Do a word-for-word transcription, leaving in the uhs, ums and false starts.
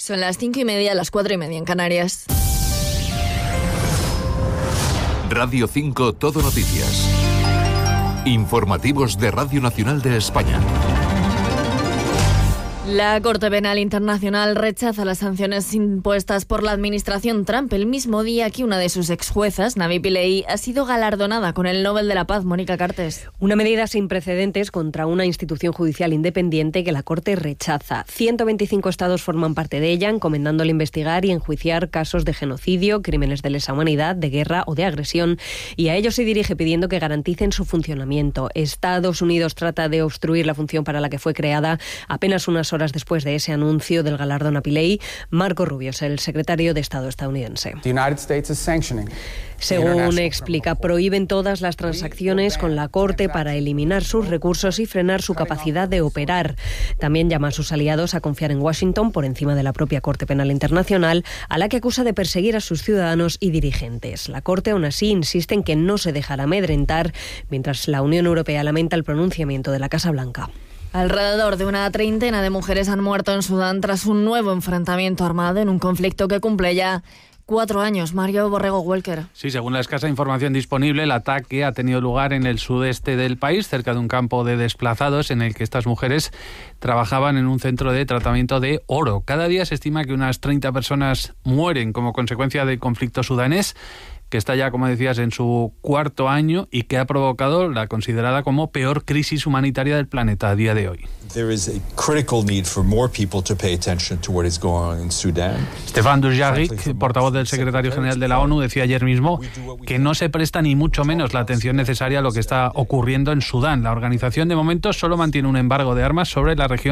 Son las cinco y media, las cuatro y media en Canarias. Radio cinco Todo Noticias. Informativos de Radio Nacional de España. La Corte Penal Internacional rechaza las sanciones impuestas por la administración Trump el mismo día que una de sus exjuezas, Navi Pillay, ha sido galardonada con el Nobel de la Paz, Mónica Cartes. Una medida sin precedentes contra una institución judicial independiente que la Corte rechaza. ciento veinticinco estados forman parte de ella, encomendándole investigar y enjuiciar casos de genocidio, crímenes de lesa humanidad, de guerra o de agresión, y a ellos se dirige pidiendo que garanticen su funcionamiento. Estados Unidos trata de obstruir la función para la que fue creada apenas unas horas después de ese anuncio del galardón a Pillay. Marco Rubio es el secretario de Estado estadounidense. Según explica, prohíben todas las transacciones con la Corte para eliminar sus recursos y frenar su capacidad de operar. También llama a sus aliados a confiar en Washington por encima de la propia Corte Penal Internacional, a la que acusa de perseguir a sus ciudadanos y dirigentes. La Corte, aún así, insiste en que no se dejará amedrentar, mientras la Unión Europea lamenta el pronunciamiento de la Casa Blanca. Alrededor de una treintena de mujeres han muerto en Sudán tras un nuevo enfrentamiento armado en un conflicto que cumple ya cuatro años. Mario Borrego Walker. Sí, según la escasa información disponible, el ataque ha tenido lugar en el sudeste del país, cerca de un campo de desplazados en el que estas mujeres trabajaban en un centro de tratamiento de oro. Cada día se estima que unas treinta personas mueren como consecuencia del conflicto sudanés, que está ya, como decías, en su cuarto año y que ha provocado la considerada como peor crisis humanitaria del planeta a día de hoy. Stefan Dujarric, portavoz del secretario general de la ONU, decía ayer mismo que no se presta ni mucho menos la atención necesaria a lo que está ocurriendo en Sudán. La organización de momento solo mantiene un embargo de armas sobre la región